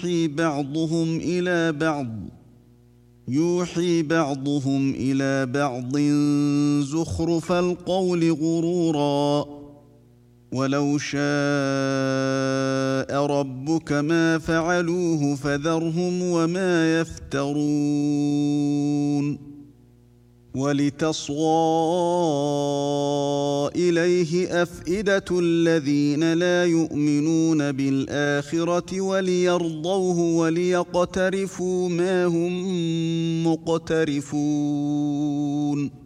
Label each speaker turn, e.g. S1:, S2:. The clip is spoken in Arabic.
S1: يوحي بعضهم إلى بعض زخرف القول غرورا ولو شاء ربك ما فعلوه فذرهم وما يفترون ولتصغى إليه أفئدة الذين لا يؤمنون بالآخرة وليرضوه وليقترفوا ما هم مقترفون